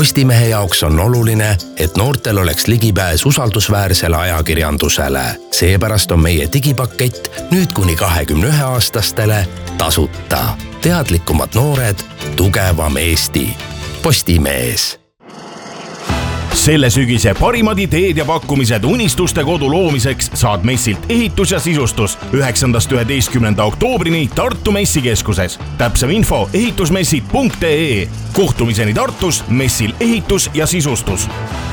Postimehe jaoks on oluline, et noortel oleks ligipääs usaldusväärsele ajakirjandusele. Seepärast on meie digipakett nüüd kuni 21-aastastele tasuta. Teadlikumad noored, tugevam Eesti. Postimees. Selle sügise parimad ideed ja pakkumised unistuste kodu loomiseks saad messilt Ehitus ja sisustus 9.–11. oktoobrini Tartu messikeskuses. Täpsem info ehitusmessid.ee. Kohtumiseni Tartus messil Ehitus ja sisustus.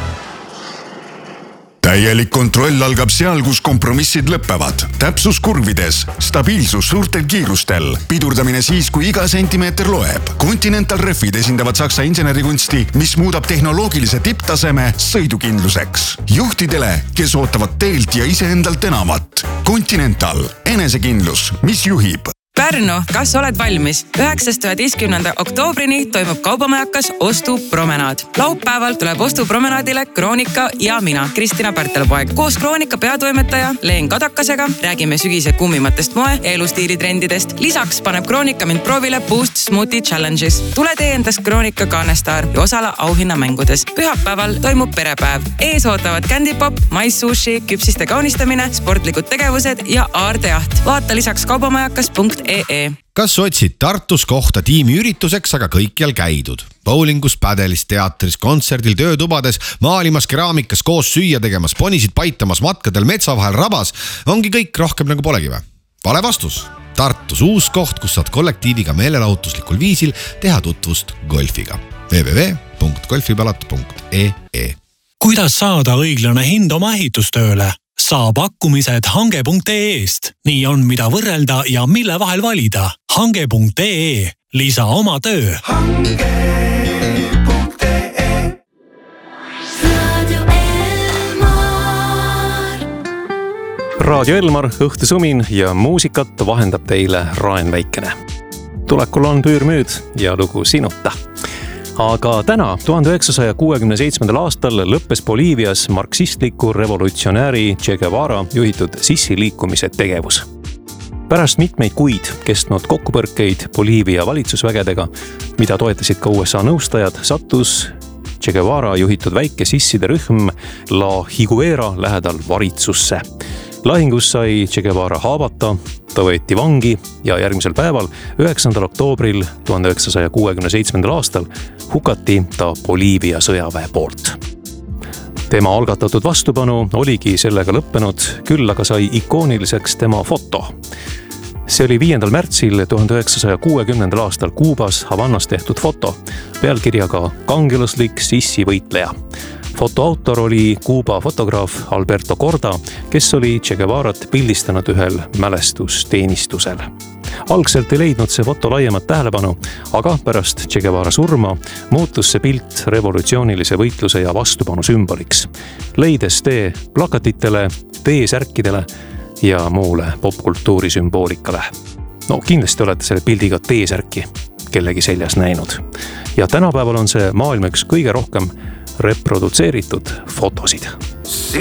Täielik kontroll algab seal, kus kompromissid lõppevad. Täpsus kurvides, stabiilsus suurtel kiirustel, pidurdamine siis, kui iga sentimeeter loeb. Continental Refid esindavad Saksa insenerikunsti, mis muudab tehnoloogilise tipptaseme sõidukindluseks. Juhtidele, kes ootavad teelt ja iseendalt enamat. Continental, enesekindlus, mis juhib. Pärnu, kas oled valmis? 9.–11. oktoobrini toimub kaubamajakas ostupromenaad. Laupäeval tuleb ostupromenaadile Kroonika ja mina, Kristina Pärtelpoeg. Koos Kroonika peatoimetaja Leen Kadakasega räägime sügise kummimatest moe ja elustiilitrendidest. Lisaks paneb Kroonika mind proovile Boost Smoothie Challenges. Tule tee endas Kroonika Kaanestaar ja osala auhinnamängudes. Pühapäeval toimub perepäev. Ees ootavad Candy Pop, maissushi, küpsiste kaunistamine, sportlikud tegevused ja aardejaht. Vaata lisaks kaubamajakas.ee. Kas otsid Tartus kohta tiimiürituseks, aga kõikjal käidud? Bowlingus, pädelis, teatris, kontserdil, töötubades, maalimas, keraamikas, koos süüa tegemas, ponisid paitamas, matkadel, metsa vahel, rabas. Ongi kõik rohkem nagu polegi või? Vale vastus. Tartus uus koht, kus saad kollektiiviga meelelahutuslikul viisil teha tutvust golfiga. www.golfipalata.ee. Kuidas saada õiglane hind oma ehitustööle? Saa pakkumised hange.ee-st. Nii on, mida võrrelda ja mille vahel valida. Hange.ee. Lisa oma töö. Hange.ee. Radio Elmar, õhtusumin ja muusikat vahendab teile Raen Väikene. Tulekul on püürmüüd ja lugu sinuta. Aga täna, 1967. aastal lõppes Boliivias marksistliku revolutsionääri Che Guevara juhitud sissiliikumise tegevus. Pärast mitmeid kuid kestnud kokkupõrkeid Boliivia valitsusvägedega, mida toetasid ka USA nõustajad, sattus Che Guevara juhitud väike sisside rühm La Higuera lähedal varitsusse. Lahingus sai Che Guevara haavata, ta võeti vangi ja järgmisel päeval, 9. oktoobril 1967. aastal, hukati ta Boliivia sõjaväe poolt. Tema algatatud vastupanu oligi sellega lõppenud, küll aga sai ikooniliseks tema foto. See oli 5. märtsil 1960. aastal Kuubas Havannas tehtud foto, pealkirjaga kangelaslik sissivõitleja. Foto autor oli Kuuba fotograaf Alberto Corda, kes oli Che Guevarat pildistanud ühel mälestusteenistusel. Algselt ei leidnud see foto laiemat tähelepanu, aga pärast Che Guevara surma muutus see pilt revolutsioonilise võitluse ja vastupanu sümboliks, leides tee plakatitele, T-särkidele ja muule popkultuuri sümboolikale. No kindlasti olete selle pildiga T-särki kellegi seljas näinud. Ja tänapäeval on see maailma üks kõige rohkem reprodutseeritud fotosid.